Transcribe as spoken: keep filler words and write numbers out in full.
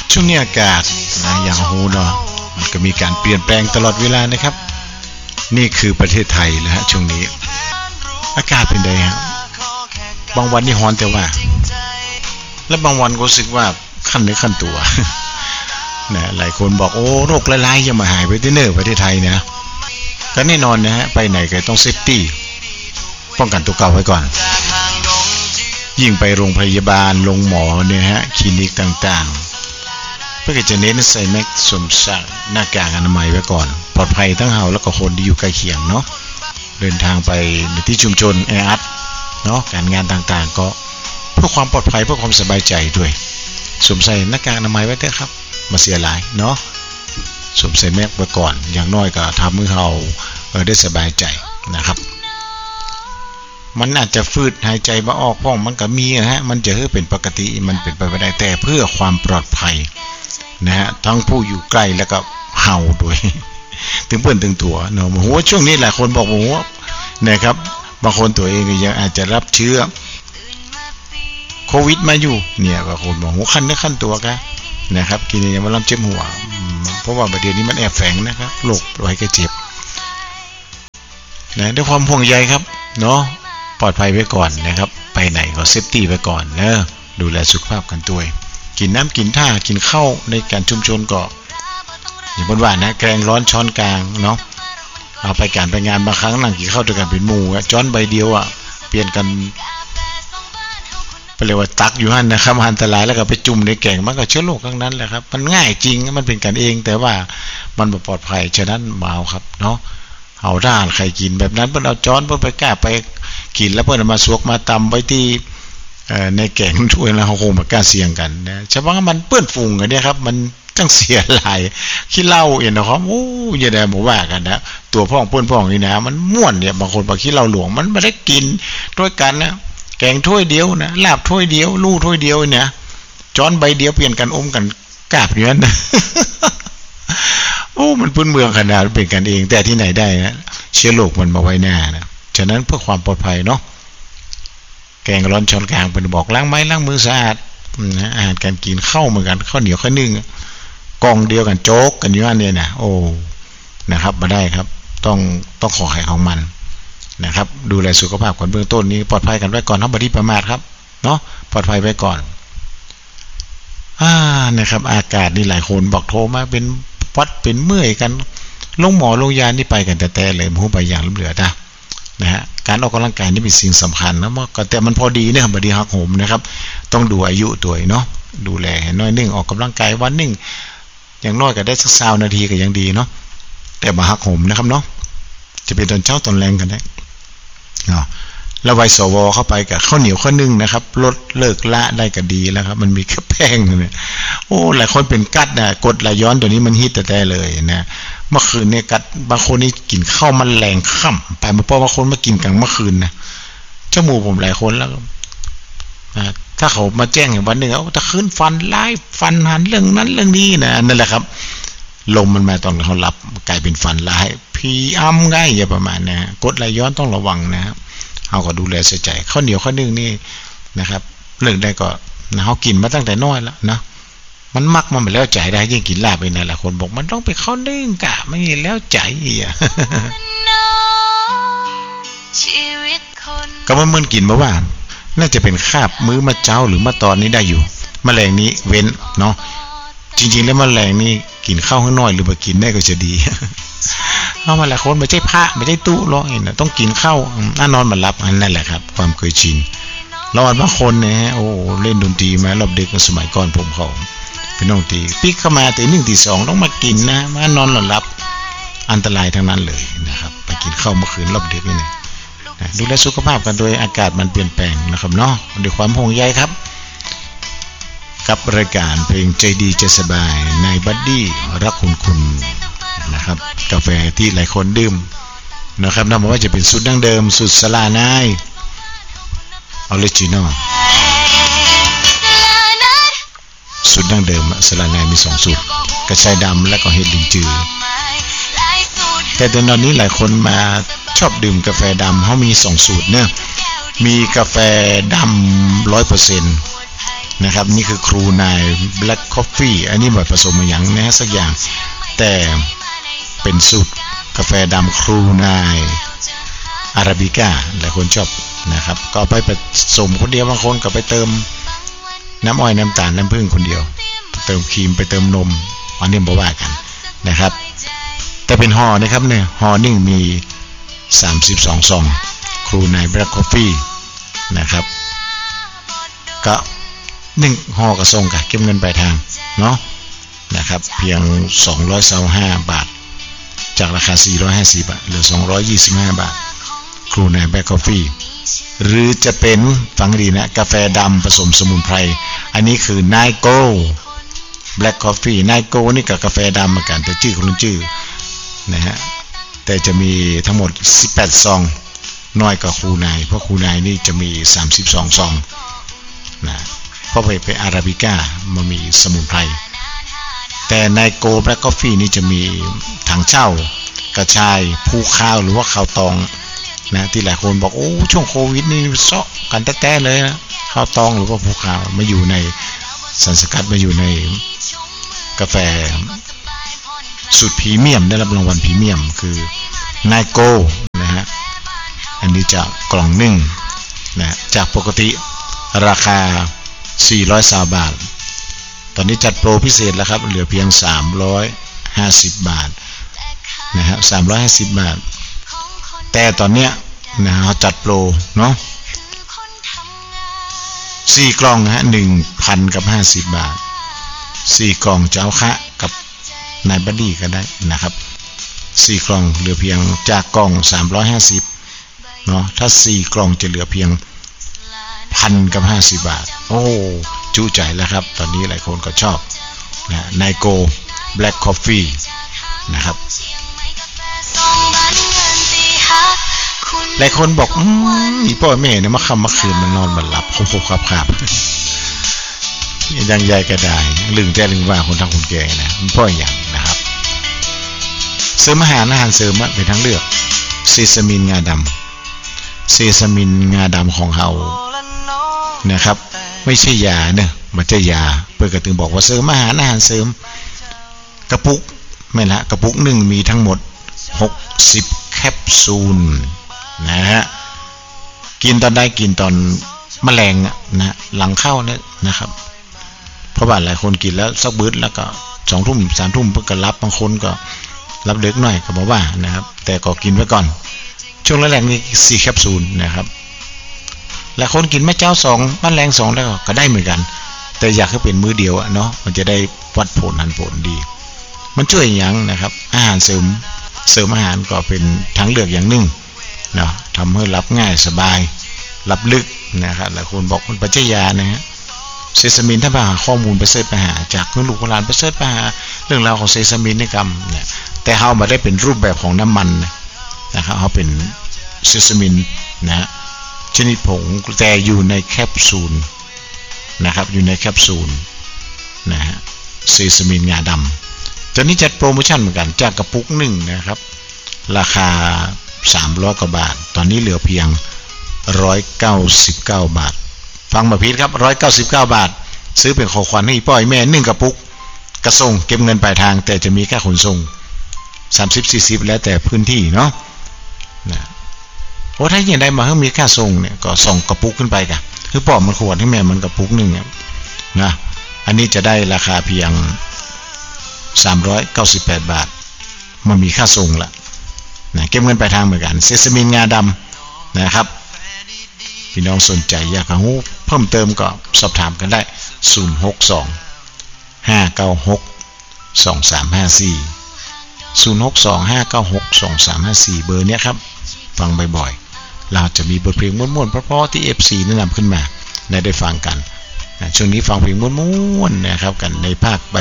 ช่วงนี้อากาศนะอย่างหูเนาะมันก็มีการเปลี่ยนแปลงตลอดเวลานะครับนี่คือประเทศไทยนะฮะช่วงนี้อากาศเป็นไงฮะบางวันนี่ร้อนแต่ว่าและบางวันก็รู้สึกว่าขั้นเนื้อขั้นตัวนะหลายคนบอกโอ้โรคหลายๆยังมาหายไปที่เนอประเทศไทยนะก็แน่นอนนะฮะไปไหนก็ต้องเซฟตี้ป้องกันตัวเก่าไว้ก่อนยิ่งไปโรงพยาบาลโรงหมอเนี่ยฮะคลินิกต่างๆเพื่อจะเน้นใส่แมสสวมใส่หน้ากากอนามัยไว้ก่อนปลอดภัยทั้งเฮาแล้วก็คนที่อยู่ใกล้เคียงเนาะเดินทางไปในที่ชุมชนแออัดเนาะการงานต่างๆก็เพื่อความปลอดภัยเพื่อความสบายใจด้วยสวมใส่หน้ากากอนามัยไว้เถอะครับมาเสียหลายเนาะสวมใส่แมสไว้ก่อนอย่างน้อยก็ทำให้เราเออได้สบายใจนะครับมันอาจจะฟืดหายใจบ่ออกพ้องมันก็มีนะฮะมันจะเป็นปกติมันเป็นไปไม่ได้แต่เพื่อความปลอดภัยนะฮะทั้งผู้อยู่ใกล้แล้วก็เฮาด้วยถึงเปิ้นถึงตัวเนาะโหช่วงนี้หลายคนบอกโหนะครับบางคนตัวเองก็ยังอาจจะรับเชื้อโควิดมาอยู่เนี่ยบางคนบอกโหคันเนื้อคันตัวกะนะครับกินยามาลำเจ็บหัวเพราะว่าประเดี๋ยวนี้มันแอบแฝงนะครับโรคไว้ก็เจ็บนะด้วยความห่วงใยครับเนาะปลอดภัยไว้ก่อนนะครับไปไหนก็เซฟตี้ไว้ก่อนเนอะดูแลสุขภาพกันด้วยกินน้ำกินท่ากินข้าวในการชุมชนก็อย่างบนว่านะแกงร้อนช้อนกลางเนาะเอาไปการไปงานบางครั้งนั่งกินข้าวด้วยกันเป็นหมู่ช้อนใบเดียวอ่ะเปลี่ยนกันไปเลยว่าตักอยู่หั่นนะครับอันตรายแล้วก็ไปจุ่มในแกงมันก็เชื้อโรคทั้งนั้นแหละครับมันง่ายจริงมันเป็นกันเองแต่ว่ามันบ่ปลอดภัยฉะนั้นมาเอาครับเนาะเอาถ้าใครกินแบบนั้นเพิ่นเอาช้อนเพิ่นไปแก้ไปกินแล้วเพิ่นเอามาสวกมาตำไว้ที่เอ่อในแกงถ้วยแล้วเฮาคงบ่กล้าเสี่ยงกันนะฉะนั้นมันเปื้อนฝุ่งกันเนี่ยครับมันจังเสียหลายขี้เหล้าเอ็นนะครับโอ้อย่าได้บ่ว่ากันนะตัวพ่องเปื้อนพ่องนี่นะมันม่วนเนี่ยบางคนบ่ขี้เหล้าหลวงมันบ่ได้กินด้วยกันนะแกงถ้วยเดียวนะลาบถ้วยเดียวลู่ถ้วยเดียวเนี่ยช้อนใบเดียวเปลี่ยนกันอมกันกราบอยู่นั่นนะโอ้มันพื้นเมืองขนาดเป็นกันเองแต่ที่ไหนได้นะเชื้อโรคมันมาไว้หน้านะฉะนั้นเพื่อความปลอดภัยเนาะแกงร้อนช้อนกลางเป็นบอกล้างไม้ล้างมือสะอาดนะอาหารการกินข้าวเหมือนกันข้าวเหนียวข้าวนึ่งกองเดียวกันโจ๊กกันอยู่นั่นเนี่ยนะโอ้นะครับมาได้ครับต้องต้องขอให้ของมันนะครับดูแลสุขภาพก่อนเบื้องต้นนี้ปลอดภัยกันไว้ก่อนครับบ่ได้ประมาทครับเนาะปลอดภัยไว้ก่อนอ่านะครับอากาศนี่หลายคนบอกโทรมาเป็นวัดเป็นเมื่อยกันลงหมอลงยานี่ไปกันแต่ๆเลยหูไปอย่างเหลือนะนะฮะการออกกำลังกายนี่เป็นสิ่งสำคัญนะก็แต่มันพอดีเนี่ยบ่ดีหักโหมนะครับต้องดูอายุตัวเนาะดูแลให้น้อยนึงออกกำลังกายวันนึงอย่างน้อยก็ได้สักยี่สิบนาทีก็ยังดีเนาะแต่บ่หักโหมนะครับเนาะจะเป็นตอนเช้าตอนแรงกันได้เนาะแล้วไวสวเข้าไปกับข้าวเหนียวข้าวนึ่งนะครับลดเลิกละได้ก็ดีแล้วครับมันมีแค่แป้งเนี่ยโอ้หลายคนเป็นกัดนะกดไหลย้อนตัวนี้มันฮิตแต่เลยนะเมื่อคืนเนี่ยกัดบางคนนี่กินข้าวมันแรงค่ำไปมาเพราะบางคนมากินกลางเมื่อคืนนะจมูกผมหลายคนแล้วถ้าเขามาแจ้งอย่างวันหนึ่งเอาถ้าคืนฟันไล่ฟันหันเรื่องนั้นเรื่องนี้นะนั่นแหละครับลมมันมาตอนเขาหลับกลายเป็นฟันลายพีอ้ำง่ายอย่าประมาณนะกดไหลย้อนต้องระวังนะครับเอาก็ดูแลใส่ใจข้าวเหนียวข้าวนึ่งนี่นะครับเรื่องได้ก็นะเขากินมาตั้งแต่น้อยแล้วนะมันมักมันไม่แล้วใจได้ยิ่งกินลาบไปนั่นแหละคนบอกมันต้องไปข้าวนึ่งกะไม่แล้วใจอ่ะก็มันมันกินมาว่าน่าจะเป็นคาบมื้อมาเจ้าหรือมาตอนนี้ได้อยู่แมลงนี้เว้นเนาะจริงๆแล้วแมลงนี่กินข้าวข้างน้อยหรือมากินได้ก็จะดีเอามาหลายคนไม่ใช่พระไม่ใช่ตู้หรอกเนี่ยต้องกินข้าวน่านอนมารับอันนั่นแหละครับความเคยชินเราบางคนเนี่ยโอ้เล่นดนตรีมารอบเด็กสมัยก่อนผมเขาเป็นน้องตีปิ๊กเข้ามาตีหนึ่งตีสองต้องมากินนะมานอนหลับอันตรายทั้งนั้นเลยนะครับไปกินข้าวเมื่อคืนรอบเด็กนี่นะดูแลสุขภาพกันโดยอากาศมันเปลี่ยนแปลงนะครับเนาะด้วยความห่วงใยครับกับรายการเพลงใจดีใจสบายนายบัดดี้รักคุณคุณนะครับกาแฟที่หลายคนดื่มนะครับนับว่าจะเป็นสูตรดั้งเดิมสูตรสลานายออริจินอลสูตรดั้งเดิมสลานายมีสองสูตรกระชายดำและก็เห็ดลินจือแต่ตอนนี้หลายคนมาชอบดื่มกาแฟดำเขามีสองสูตรเนี่ยมีกาแฟดำร้อยเปอร์เซ็นต์นะครับนี่คือครูนาย Black Coffee อันนี้แบบผสมมาอย่างนะฮะสักอย่างแต่เป็นสูตรกาแฟดำครูนายอาราบิก้าหลายคนชอบนะครับก็ไปผสมคนเดียวบางคนก็ไปเติมน้ำอ้อยน้ำตาลน้ำผึ้งคนเดียวเติมครีมไปเติมนมอันนี้บ่ว่ากันนะครับแต่เป็นห่อนะครับเนี่ยห่อหนึ่งมีสามสิบสองซองครูนาย Black Coffee นะครับก็หนึ่งห่อกระส่งกับเก็บเงินปลายทางเนาะนะครับเพียงสองร้อยยี่สิบห้าบาทจากราคาสี่ร้อยห้าสิบบาทเหลือสองร้อยยี่สิบห้าบาทครูนาย Black Coffee หรือจะเป็นฟังดีนะกาแฟดำผสมสมุนไพรอันนี้คือนายโก้ Black Coffee นายโก้นี่กับกาแฟดำเหมือนกันแต่ชื่อคนละชื่อนะฮะแต่จะมีทั้งหมดสิบแปดซองน้อยกว่าครูนายเพราะครูนายนี่จะมีสามสิบสองซองนะเพราะไปไปอาราบิก้ามันมีสมุนไพรแต่ในโกแบล็คกาแฟนี่จะมีถังเช่ากระชายผู้ข้าวหรือว่าข้าวตองนะที่หลายคนบอกโอ้ช่วงโควิดนี่เซาะกันแต้ๆเลยนะข้าวตองหรือว่าผู้ข้าวมาอยู่ในสารสกัดมาอยู่ในกาแฟสูตรพรีเมียมได้รับรางวัลพรีเมียมคือนายโกนะฮะอันนี้จะกล่องหนึ่งนะจากปกติราคาสี่ร้อยยี่สิบบาทตอนนี้จัดโปรพิเศษแล้วครับเหลือเพียงสามร้อยห้าสิบบาทนะฮะสามร้อยห้าสิบบาทแต่ตอนเนี้ยนะเขาจัดโปรเนาะสี่กล่องฮะ หนึ่งพัน กับห้าสิบบาทสี่กล่องจะเอาคะกับนายบัดดี้ก็ได้นะครับสี่กล่องเหลือเพียงจากกล่องสามร้อยห้าสิบเนาะถ้าสี่กล่องจะเหลือเพียงพันกับห้าสิบบาทโอ้จู้ใจแล้วครับตอนนี้หลายคนก็ชอบนะไนโก Black Coffee นะครับหลายคนบอกอืมอีพ่อแม่เนี่ยมาค่ำมาคืนมันนอนมันหลับคงคงครับครับยังใหญ่ก็ได้ลึงแต่ลึงว่าคนทั้งคนแก่นะมันพ่ออย่างนะครับเสริมอาหารอาหารเสริมเป็นทั้งเลือกเซซามินงาดำเซซามินงาดำของเรานะครับไม่ใช่ยาเนี่ยมันจะยาเพื่อกระตึงบอกว่าเสริมอาหารอาหารเสริมกระปุกไม่ละกระปุกหนึ่งมีทั้งหมดหกสิบแคปซูลนะฮะกินตอนได้กินตอนแมลงนะหลังเข้าเนี่ยนะครับเพราะว่าหลายคนกินแล้วสักบื้อแล้วก็สองทุ่มสามทุ่มเพื่อก็รับบางคนก็รับเล็กหน่อยก็บอกว่านะครับแต่ก็กินไว้ก่อนช่วงแรกๆนี่สี่แคปซูลนะครับหลายคนกินแม่เจ้าสองแมลงสองแล้วก็ได้เหมือนกันแต่อยากให้เป็นมื้อเดียวเนาะมันจะได้วัดผลหันผลดีมันช่วยอย่างนะครับอาหารเสริมเสริมอาหารก็เป็นทางเลือกอย่างหนึ่งเนาะทำให้รับง่ายสบายรับลึกนะครับหลายคนบอกมันปัจจัยยานะฮะเซซามินถ้าไปหาข้อมูลไปเสิร์ชไปหาจากเงินลูกหลานไปเสิร์ชไปหาเรื่องราวของเซซามินในกรรมเนี่ยแต่เขามาได้เป็นรูปแบบของน้ำมันนะครับเขาเป็นเซซามินนะชนิดผงแต่อยู่ในแคปซูลนะครับอยู่ในแคปซูลนะฮะเซซามินงาดำตอนนี้จัดโปรโมชั่นเหมือนกันจากกระปุกหนึ่งนะครับราคาสามร้อยกว่าบาทตอนนี้เหลือเพียงหนึ่งร้อยเก้าสิบเก้าบาทฟังมาพีทครับหนึ่งร้อยเก้าสิบเก้าบาทซื้อเป็นของขวัญให้พ่อแม่หนึ่งกระปุกกระส่งเก็บเงินปลายทางแต่จะมีค่าขนส่งสามสิบ สี่สิบแล้วแต่พื้นที่เนาะนะโอ้ถ้าอย่างใดมาเพิ่มมีค่าส่งเนี่ยก็ส่งกระปุกขึ้นไปกันคือพ่อมันขวดให้แม่มันกระปุกหนึ่งนะอันนี้จะได้ราคาเพียงสามร้อยเก้าสิบแปดบาทมันมีค่าส่งละนะเก็บเงินปลายทางเหมือนกันเซซามินงาดำนะครับพี่น้องสนใจอยากรู้เพิ่มเติมก็สอบถามกันได้ศูนย์ หก สอง ห้า เก้า หก สอง สาม ห้า สี่ ศูนย์ หก สอง ห้า เก้า หก สอง สาม ห้า สี่เบอร์เนี้ยครับฟังบ่อยๆเราจะมีบทเพลงม่วนๆเพราะๆที่ เอฟ ซี แนะนำขึ้นมาได้ได้ฟังกันช่วงนี้ฟังเพลงม่วนๆนะครับกันในภาค